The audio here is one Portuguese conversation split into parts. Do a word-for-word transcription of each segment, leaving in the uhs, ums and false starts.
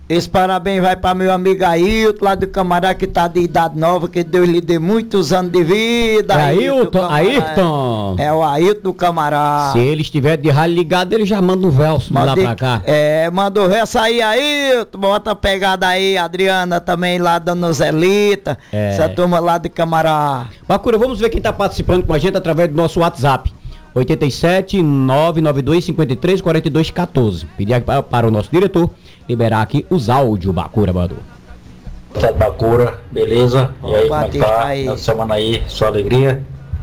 Esse parabéns vai para meu amigo Ailton, lá do Camará, que tá de idade nova, que Deus lhe dê muitos anos de vida. É Ailton, Ailton. É o Ailton do Camará. Se ele estiver de rádio ligado, ele já manda um verso lá pra cá. É, manda o verso aí, Ailton, bota a pegada aí, Adriana também lá, Dona Zelita, é. Essa turma lá de Camará. Bacura, vamos ver quem tá participando com a gente através do nosso WhatsApp. oito sete, nove nove dois, cinco três, quatro dois um quatro. Pedir para, para o nosso diretor liberar aqui os áudios, Bacura, Badu. Tá, Bacura, beleza? E aí, como é que tá? Aí. Na semana aí, sua alegria?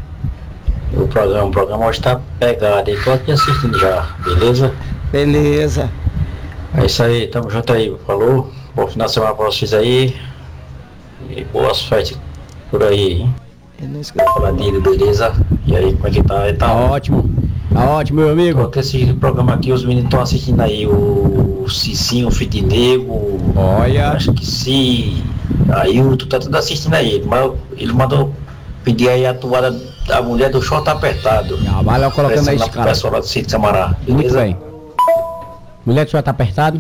O programa, o programa hoje tá pegado aí, tô aqui assistindo já, beleza? Beleza. É isso aí, tamo junto aí, falou? Bom final de semana pra vocês aí. E boas festas por aí, hein? Faladinho, beleza? E aí, como é que tá? Tá, tá ótimo, tá ótimo, meu amigo. Tô aqui assistindo o programa aqui, os meninos estão assistindo aí o Cicinho, o Fit Negro. Olha. Acho que sim. Aí o tu tá tudo assistindo aí. Ele, ele mandou pedir aí a toada da mulher do short apertado. Ah, vai lá colocando aí, cara. Pessoal lá do Sítio Samará. Muito bem. Mulher do short apertado.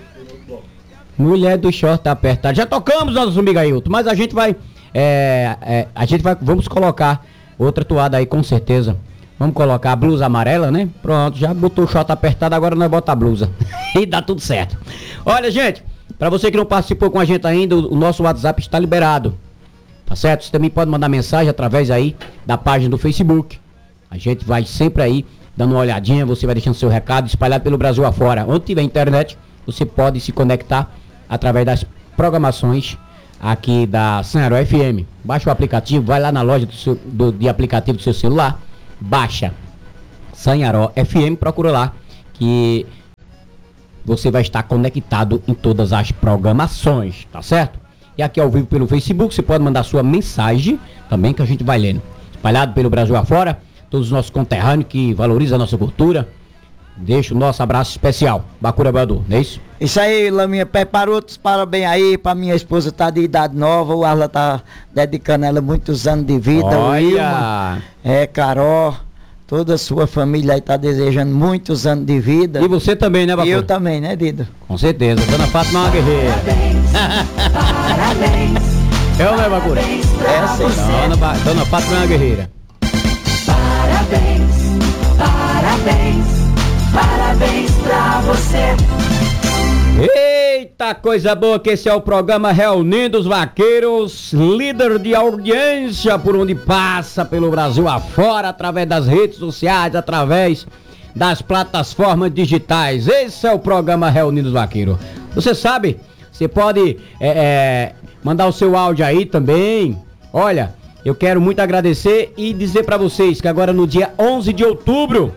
Mulher do short apertado. Já tocamos, nosso amigo Ailton, mas a gente vai. É, é, a gente vai, vamos colocar outra toada aí com certeza. Vamos colocar a blusa amarela, né? Pronto, já botou o short apertado, agora nós bota a blusa. E dá tudo certo. Olha, gente, pra você que não participou com a gente ainda, o, o nosso WhatsApp está liberado. Tá certo? Você também pode mandar mensagem através aí da página do Facebook. A gente vai sempre aí dando uma olhadinha, você vai deixando seu recado espalhado pelo Brasil afora. Onde tiver internet, você pode se conectar através das programações aqui da Sanharó F M. Baixa o aplicativo, vai lá na loja do seu, do, de aplicativo do seu celular, baixa Sanharó F M, procura lá que você vai estar conectado em todas as programações, tá certo? E aqui ao vivo pelo Facebook, você pode mandar sua mensagem também, que a gente vai lendo. Espalhado pelo Brasil afora, todos os nossos conterrâneos que valorizam a nossa cultura, deixa o nosso abraço especial. Bacura Badu, não é isso? Isso aí, Laminha, prepara outros parabéns aí pra minha esposa, tá de idade nova, o Arla tá dedicando ela muitos anos de vida. Olha! É, Carol, toda a sua família aí tá desejando muitos anos de vida. E você também, né, Bacura? E eu também, né, Dido? Com certeza, Dona Fátima é uma guerreira. Parabéns, eu, né, Bacura? É, sim. Dona, Dona Fátima é uma guerreira. Parabéns, parabéns, parabéns pra você. Eita, coisa boa, que esse é o programa Reunindo os Vaqueiros, líder de audiência por onde passa pelo Brasil afora, através das redes sociais, através das plataformas digitais. Esse é o programa Reunindo os Vaqueiros. Você sabe, você pode é, é, mandar o seu áudio aí também. Olha, eu quero muito agradecer e dizer pra vocês que agora no dia onze de outubro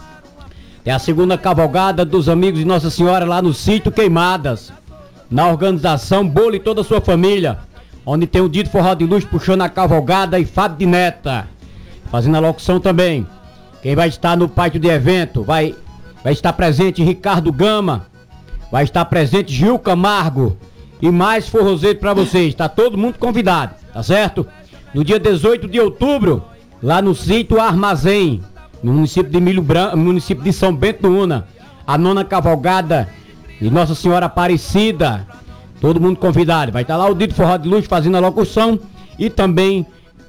é a segunda cavalgada dos amigos de Nossa Senhora lá no sítio Queimadas, na organização Bolo e toda a sua família, onde tem o Dito Forró de Luz puxando a cavalgada e Fábio de Neta fazendo a locução também. Quem vai estar no pátio de evento vai, vai estar presente Ricardo Gama, vai estar presente Gil Camargo e mais forrozeiro pra vocês. Tá todo mundo convidado, tá certo? No dia dezoito de outubro, lá no sítio Armazém, no município de Milho Branco, município de São Bento do Una, a nona cavalgada de Nossa Senhora Aparecida. Todo mundo convidado. Vai estar lá o Dito Forró de Luz fazendo a locução e também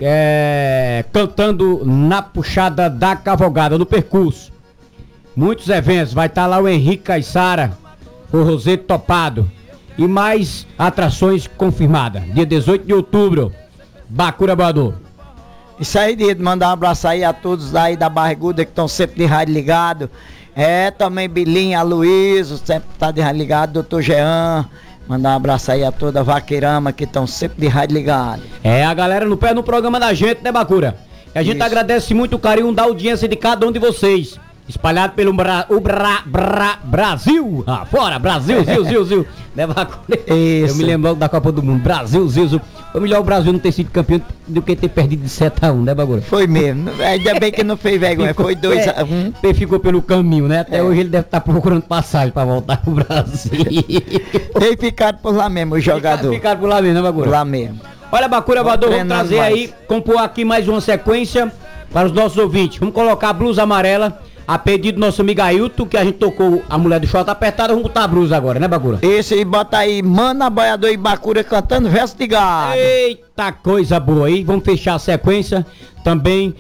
é, cantando na puxada da cavalgada, no percurso. Muitos eventos. Vai estar lá o Henrique Caissara, o Roseto Topado e mais atrações confirmadas. Dia dezoito de outubro, Bacura Badu. Isso aí, Dido, mandar um abraço aí a todos aí da Barriguda que estão sempre de rádio ligado. É, também Bilinha, Aloysio, sempre tá de rádio ligado, doutor Jean. Mandar um abraço aí a toda a Vaqueirama que estão sempre de rádio ligado. É, a galera no pé no programa da gente, né, Bacura? E a gente Isso. agradece muito o carinho da audiência de cada um de vocês. Espalhado pelo bra, o bra, bra, Brasil. Ah, fora, Brasil, Zil, Zil, Zil. Né, Bacura? Eu me lembro da Copa do Mundo. Brasil, Zil, Zil. Foi melhor o Brasil não ter sido campeão do que ter perdido de sete a um, né, Bacura? Foi mesmo. Ainda bem que não fez vergonha. Foi dois a um. É, ficou pelo caminho, né? Até é. hoje ele deve estar procurando passagem pra voltar pro Brasil. Tem ficado por lá mesmo, o jogador. Tem ficado por lá mesmo, né, Bacura? Por lá mesmo. Olha, Bacura, Bador, vamos trazer mais. aí, compor aqui mais uma sequência para os nossos ouvintes. Vamos colocar a blusa amarela. A pedido do nosso amigo Ailton, que a gente tocou a mulher do short apertada, vamos botar a blusa agora, né, Bacura? Esse aí, bota aí, Mana, Boiador e Bacura cantando verso de gado. Eita coisa boa aí, vamos fechar a sequência também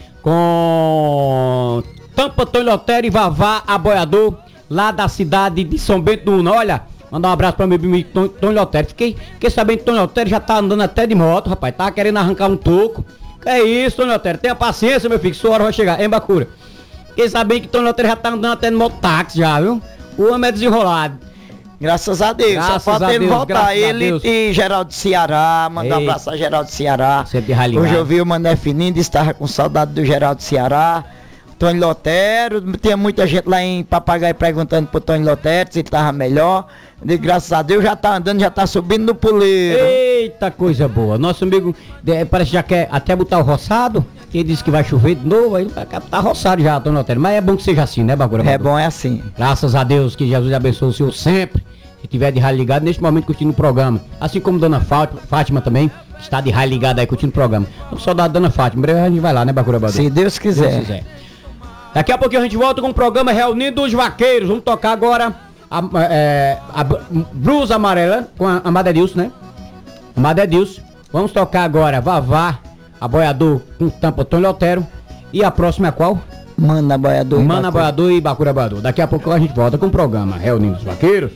com Tampa, Tony Lotero e Vavá, a Boiador, lá da cidade de São Bento do Una. Olha, mandar um abraço pra meu amigo Tony, Tony Lotero. Fiquei, fiquei sabendo que Tony Lotero já tá andando até de moto, rapaz, tá querendo arrancar um toco. Que é isso, Tony Lotero, tenha paciência, meu filho, que sua hora vai chegar, hein, Bacura? Fiquei sabendo que Tony Lotero já tá andando até no mototáxi já, viu? O homem é desenrolado. Graças a Deus, Graças só falta ele Deus, voltar. Ele e Geraldo Ceará, mandar um abraço a Geraldo Ceará. Hoje eu vi o Mané Fininho, estava com saudade do Geraldo Ceará. Tony Lotero, tinha muita gente lá em Papagaio perguntando pro Tony Lotero se ele tava melhor. E, graças a Deus já tá andando, já tá subindo no puleiro. Eita coisa boa. Nosso amigo é, parece que já quer até botar o roçado. Ele disse que vai chover de novo, aí tá roçado já, Tony Lotero. Mas é bom que seja assim, né, Bagulho? É bom, é assim. Graças a Deus, que Jesus abençoe o senhor sempre. Se tiver de rádio ligado, neste momento curtindo o programa. Assim como Dona Fátima, Fátima também está de rádio ligado aí curtindo o programa. Só da Dona Fátima, em breve a gente vai lá, né, Bagulho? Se Deus quiser. Deus quiser. Daqui a pouquinho a gente volta com o programa Reunindo os Vaqueiros. Vamos tocar agora a, é, a blusa amarela com a Amada Edilson, né? Amada Edilson. Vamos tocar agora Vavá, a Boiador com Tampa, Tony Lotero. E a próxima é qual? Mana Boiador. Mana Boiador e Bacura Boiador. Daqui a pouco a gente volta com o programa Reunindo os Vaqueiros.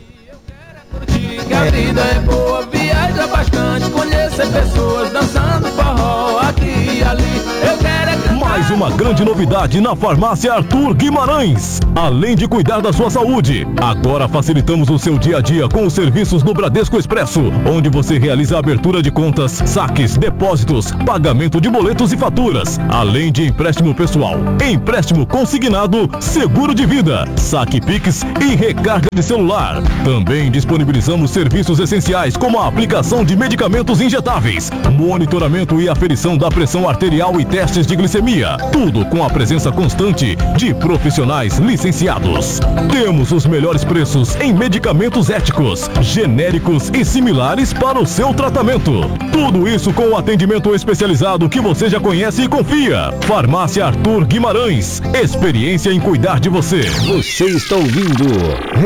Que a vida é boa, viaja bastante, conhecer pessoas dançando forró aqui e ali. Eu quero é cantar. Mais uma grande novidade na Farmácia Arthur Guimarães. Além de cuidar da sua saúde, agora facilitamos o seu dia a dia com os serviços do Bradesco Expresso, onde você realiza a abertura de contas, saques, depósitos, pagamento de boletos e faturas, além de empréstimo pessoal, empréstimo consignado, seguro de vida, saque Pix e recarga de celular. Também disponibilizamos serviços essenciais como a aplicação de medicamentos injetáveis, monitoramento e aferição da pressão arterial e testes de glicemia. Tudo com a presença constante de profissionais licenciados. Temos os melhores preços em medicamentos éticos, genéricos e similares para o seu tratamento. Tudo isso com o atendimento especializado que você já conhece e confia. Farmácia Arthur Guimarães. Experiência em cuidar de você. Você está ouvindo